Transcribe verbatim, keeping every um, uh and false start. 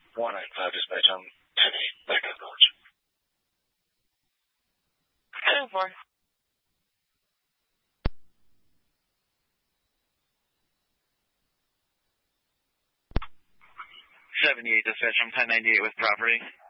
one nine five dispatch on ten eight, backup village. ten four. seventy-eight dispatch, I'm ten ninety-eight with property.